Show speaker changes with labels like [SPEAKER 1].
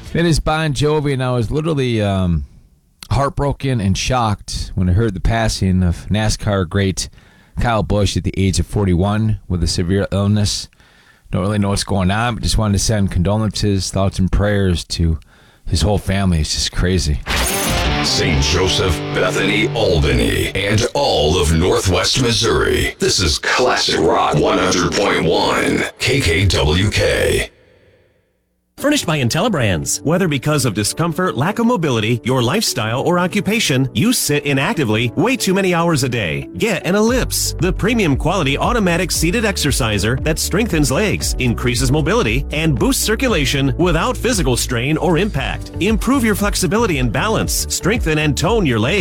[SPEAKER 1] That is Bon Jovi, and I was literally heartbroken and shocked when I heard the passing of NASCAR great Kyle Busch at the age of 41 with a severe illness. Don't really know what's going on, but just wanted to send condolences, thoughts, and prayers to his whole family. It's just crazy.
[SPEAKER 2] St. Joseph, Bethany, Albany, and all of Northwest Missouri. This is Classic Rock 100.1 KKWK.
[SPEAKER 3] Furnished by IntelliBrands. Whether because of discomfort, lack of mobility, your lifestyle, or occupation, you sit inactively way too many hours a day. Get an Ellipse, the premium quality automatic seated exerciser that strengthens legs, increases mobility, and boosts circulation without physical strain or impact. Improve your flexibility and balance, strengthen and tone your legs.